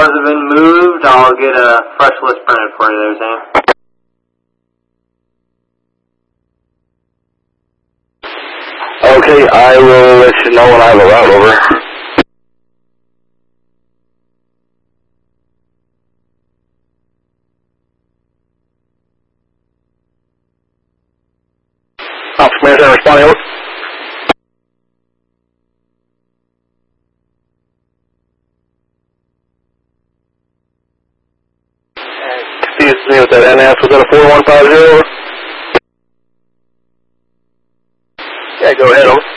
cars have been moved, I'll get a fresh list printed for you there, Zane. Okay, I will let you know when I have a route over. Command Center responding, over. Excuse me with that NS, was that a 4150? Over? Yeah, go ahead, over.